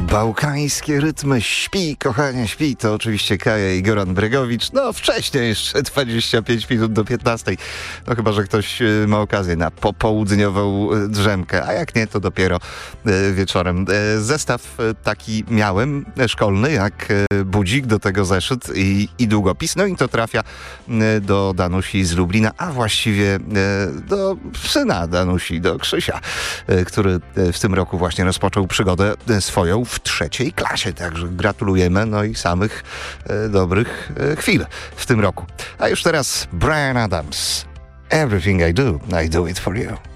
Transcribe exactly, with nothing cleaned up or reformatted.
Bałkańskie rytmy. Śpi, kochanie, śpi. To oczywiście Kaja i Goran Bregowicz. No wcześniej jeszcze dwadzieścia pięć minut do piętnastej. No chyba, że ktoś ma okazję na popołudniową drzemkę, a jak nie, to dopiero wieczorem. Zestaw taki miałem, szkolny, jak budzik, do tego zeszyt i, i długopis. No i to trafia do Danusi z Lublina, a właściwie do syna Danusi, do Krzysia, który w tym roku właśnie rozpoczął przygodę swoją w trzeciej klasie. Także gratulujemy, no i samych e, dobrych e, chwil w tym roku. A już teraz Bryan Adams. Everything I do, I do it for you.